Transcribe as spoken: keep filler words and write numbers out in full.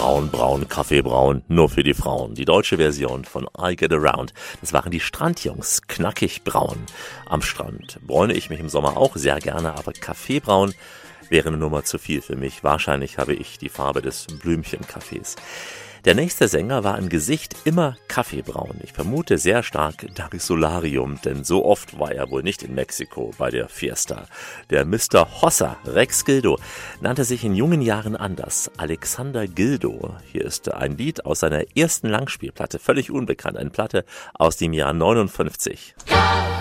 Braun, braun, Kaffeebraun, nur für die Frauen. Die deutsche Version von I Get Around. Das waren die Strandjungs, knackig braun. Am Strand bräune ich mich im Sommer auch sehr gerne, aber Kaffeebraun wäre eine Nummer zu viel für mich. Wahrscheinlich habe ich die Farbe des Blümchenkaffees. Der nächste Sänger war im Gesicht immer kaffeebraun. Ich vermute sehr stark David Solarium, denn so oft war er wohl nicht in Mexiko bei der Fiesta. Der Mister Hossa, Rex Gildo, nannte sich in jungen Jahren anders. Alexander Gildo. Hier ist ein Lied aus seiner ersten Langspielplatte, völlig unbekannt, eine Platte aus dem Jahr neunundfünfzig.